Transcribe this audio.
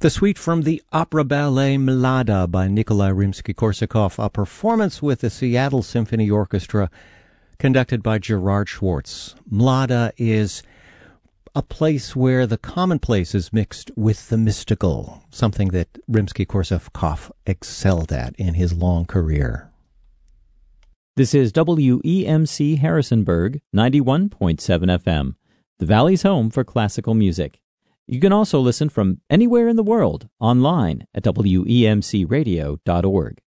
The suite from the opera ballet Mlada by Nikolai Rimsky-Korsakov, a performance with the Seattle Symphony Orchestra conducted by Gerard Schwartz. Mlada is a place where the commonplace is mixed with the mystical, something that Rimsky-Korsakov excelled at in his long career. This is WEMC Harrisonburg, 91.7 FM, the Valley's home for classical music. You can also listen from anywhere in the world online at WEMCradio.org.